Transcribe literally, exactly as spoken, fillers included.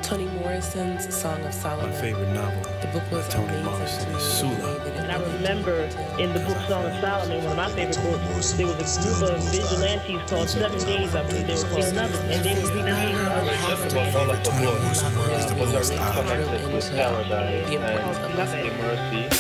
Toni Morrison's Song of Solomon. My favorite novel. The book was by Toni amazing Morrison to me. is Sula. And I remember in the book Song of Solomon, one of my favorite books, there was a group of vigilantes called Seven Days, I believe they were called, and they would recreate All of the book was The a importance reconnected with of paradise the importance and of mercy.